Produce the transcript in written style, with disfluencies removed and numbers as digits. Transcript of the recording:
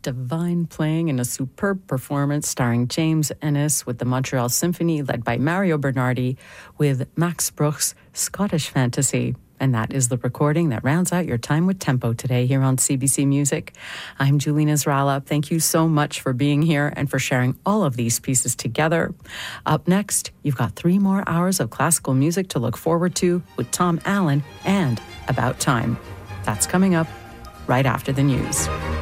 Divine playing in a superb performance starring James Ennis with the Montreal Symphony led by Mario Bernardi with Max Bruch's Scottish Fantasy. And that is the recording that rounds out your time with Tempo today here on CBC Music. I'm Julina Zrala. Thank you so much for being here and for sharing all of these pieces together. Up next, you've got 3 more hours of classical music to look forward to with Tom Allen and About Time. That's coming up right after the news.